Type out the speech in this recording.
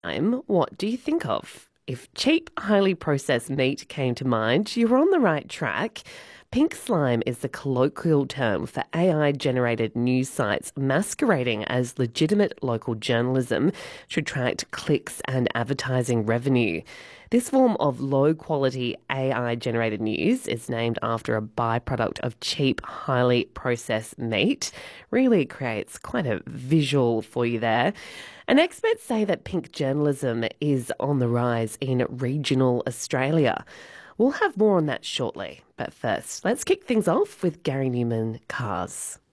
What do you think of? If cheap, highly processed meat came to mind, you're on the right track. Pink slime is the colloquial term for AI generated news sites masquerading as legitimate local journalism to attract clicks and advertising revenue. This form of low quality AI generated news is named after a byproduct of cheap, highly processed meat. Really creates quite a visual for you there. And experts say that pink journalism is on the rise in regional Australia. We'll have more on that shortly. But first, let's kick things off with Gary Newman Cars.